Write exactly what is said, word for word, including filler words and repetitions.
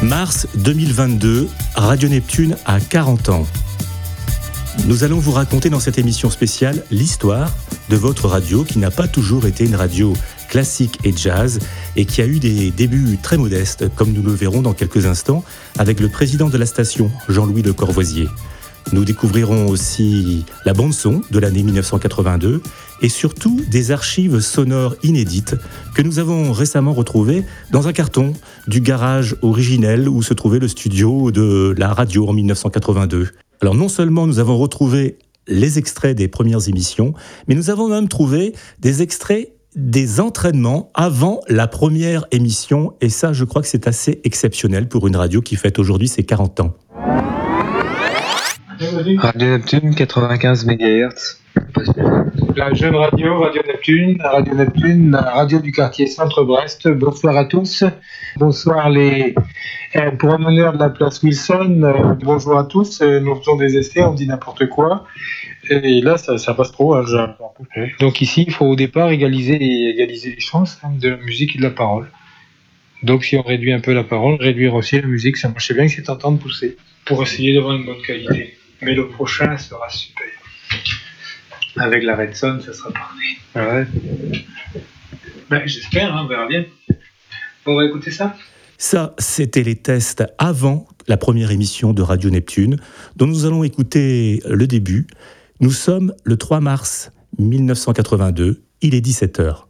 Mars deux mille vingt-deux, Radio Neptune a quarante ans. Nous allons vous raconter dans cette émission spéciale l'histoire de votre radio qui n'a pas toujours été une radio classique et jazz et qui a eu des débuts très modestes, comme nous le verrons dans quelques instants avec le président de la station, Jean-Louis Le Corvoisier. Nous découvrirons aussi la bande-son de l'année dix-neuf cent quatre-vingt-deux et surtout des archives sonores inédites que nous avons récemment retrouvées dans un carton du garage originel où se trouvait le studio de la radio en dix-neuf cent quatre-vingt-deux. Alors non seulement nous avons retrouvé les extraits des premières émissions, mais nous avons même trouvé des extraits des entraînements avant la première émission. Et ça, je crois que c'est assez exceptionnel pour une radio qui fête aujourd'hui ses quarante ans. Radio Neptune, quatre-vingt-quinze mégahertz. La jeune radio, Radio Neptune, Radio Neptune, la radio du quartier Centre-Brest. Bonsoir à tous. Bonsoir les euh, promeneurs de la place Wilson. Euh, bonjour à tous. Euh, nous faisons des essais, on dit n'importe quoi. Et là, ça, ça passe trop. Hein, j'ai... Donc ici, il faut au départ égaliser les, égaliser les chances hein, de la musique et de la parole. Donc si on réduit un peu la parole, réduire aussi la musique, ça marchait bien que c'est tentant de pousser pour essayer d'avoir une bonne qualité. Mais le prochain sera super. Avec la Redson, ça sera parfait. Ah ouais. Ben, j'espère, hein, on verra bien. On va écouter ça. Ça, c'était les tests avant la première émission de Radio Neptune, dont nous allons écouter le début. Nous sommes le trois mars mille neuf cent quatre-vingt-deux, il est dix-sept heures.